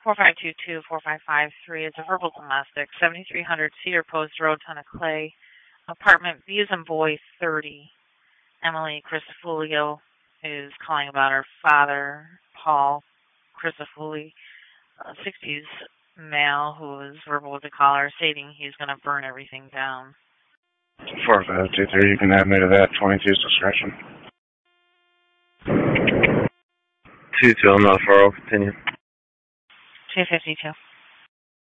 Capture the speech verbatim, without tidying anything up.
four five two two, four five five three is a verbal domestic, seventy-three hundred Cedar Post Road, Ton of Clay, apartment B as in boy thirty. Emily Crisafulio is calling about her father, Paul Crisafulli, a sixties male who is verbal with the caller, stating he's going to burn everything down. four five two three, you can add me to that, twenty-two's discretion. two two, I'm not far, I'll continue. two fifty-two.